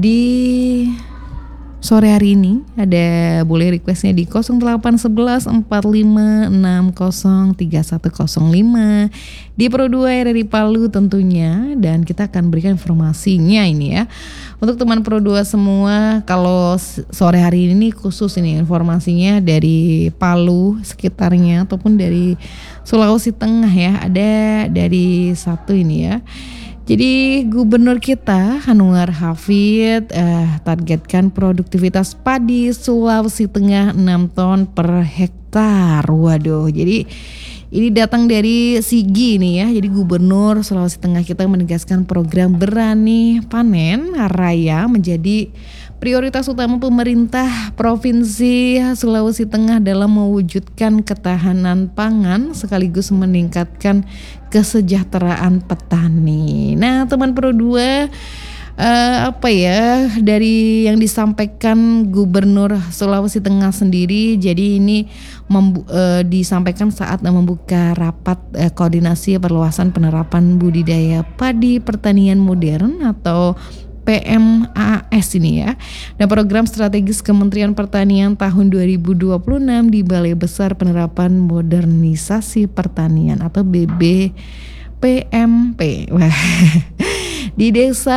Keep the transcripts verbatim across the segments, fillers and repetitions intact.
di sore hari ini ada boleh requestnya di nol delapan satu satu empat lima enam nol tiga satu nol lima di Pro dua R R I Palu tentunya, dan kita akan berikan informasinya ini ya. Untuk teman Pro dua semua, kalau sore hari ini khusus ini informasinya dari Palu sekitarnya ataupun dari Sulawesi Tengah ya, ada dari satu ini ya. Jadi gubernur kita Anwar Hafid eh, targetkan produktivitas padi Sulawesi Tengah enam ton per hektar. Waduh, jadi ini datang dari Sigi nih ya. Jadi gubernur Sulawesi Tengah kita menegaskan program Berani Panen Raya menjadi prioritas utama pemerintah Provinsi Sulawesi Tengah dalam mewujudkan ketahanan pangan sekaligus meningkatkan kesejahteraan petani. Nah, teman Pro dua, uh, apa ya, dari yang disampaikan Gubernur Sulawesi Tengah sendiri, jadi ini membu- uh, disampaikan saat membuka rapat uh, koordinasi perluasan penerapan budidaya padi pertanian modern atau P M A S ini ya, dan program strategis Kementerian Pertanian tahun dua ribu dua puluh enam di Balai Besar Penerapan Modernisasi Pertanian atau B B P M P. Wah. Di Desa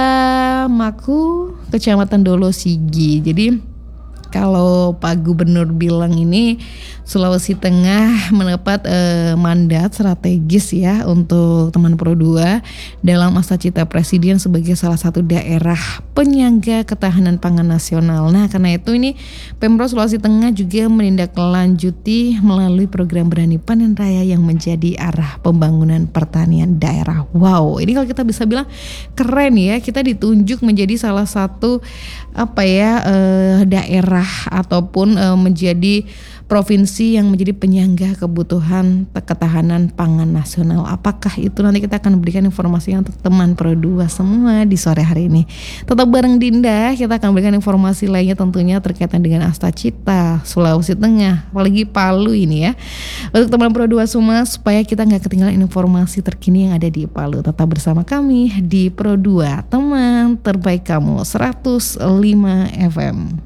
Maku, Kecamatan Dolo Sigi. Jadi kalau Pak Gubernur bilang ini Sulawesi Tengah mendapat eh, mandat strategis ya untuk teman Pro dua dalam masa cita Presiden sebagai salah satu daerah penyangga ketahanan pangan nasional. Nah, karena itu ini Pemprov Sulawesi Tengah juga menindaklanjuti melalui program Berani Panen Raya yang menjadi arah pembangunan pertanian daerah. Wow, ini kalau kita bisa bilang keren ya, kita ditunjuk menjadi salah satu apa ya eh, daerah ataupun uh, menjadi provinsi yang menjadi penyangga kebutuhan ketahanan pangan nasional. Apakah itu, nanti kita akan berikan informasinya untuk teman Pro dua semua di sore hari ini. Tetap bareng Dinda, kita akan berikan informasi lainnya tentunya terkaitan dengan Astacita Sulawesi Tengah, apalagi Palu ini ya. Untuk teman Pro dua semua, supaya kita gak ketinggalan informasi terkini yang ada di Palu, tetap bersama kami di Pro dua, teman terbaik kamu seratus lima F M.